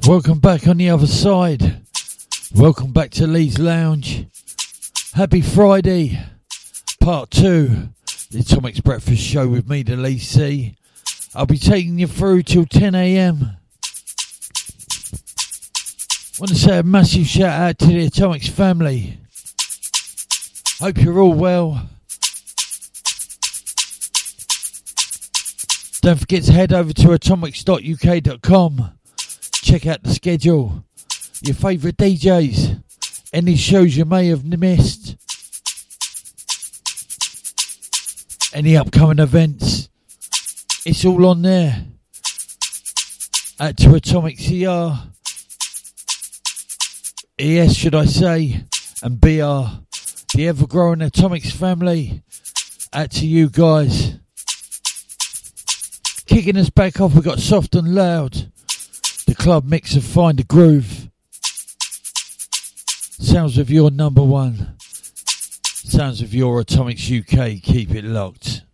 Welcome back on the other side. Welcome back to Lee's Lounge. Happy Friday, part 2, the Atomics Breakfast Show with me, the Lee C. I'll be taking you through till 10 a.m. Want to say a massive shout out to the Atomics family. Hope you're all well. Don't forget to head over to atomics.uk.com. Check out the schedule, your favourite DJs, any shows you may have missed, any upcoming events. It's all on there. Add to Atomics ES should I say, and BR, the ever-growing Atomics family. Add to you guys. Kicking us back off, we got Soft and Loud, the club mix of Find a Groove. Sounds of your number one. Sounds of your Atomics UK. Keep it locked.